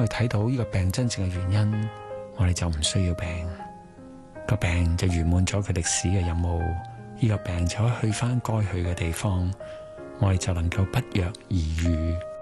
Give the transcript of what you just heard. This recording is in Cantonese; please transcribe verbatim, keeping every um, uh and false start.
我哋睇到呢個病真正嘅原因，我哋就唔需要病，個病就圓滿咗佢歷史嘅任務，呢個病就可以去翻該去嘅地方，我哋就能夠不藥而癒。